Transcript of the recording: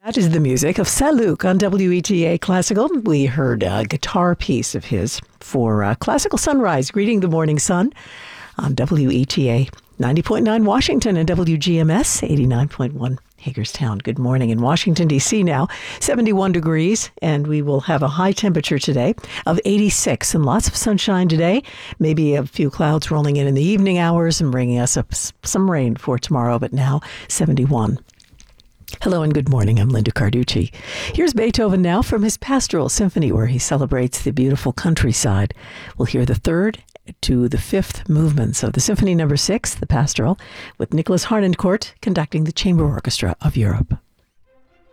That is the music of Saint-Luc on WETA Classical. We heard a guitar piece of his for Classical Sunrise, greeting the morning sun on WETA 90.9 Washington and WGMS 89.1 Hagerstown. Good morning in Washington, D.C. now, 71 degrees, and we will have a high temperature today of 86 and lots of sunshine today. Maybe a few clouds rolling in the evening hours and bringing us up some rain for tomorrow, but now 71. Hello and good morning. I'm Linda Carducci. Here's Beethoven now from his Pastoral Symphony, where he celebrates the beautiful countryside. We'll hear the third to the fifth movements of the Symphony No. 6, the Pastoral, with Nicholas Harnoncourt conducting the Chamber Orchestra of Europe.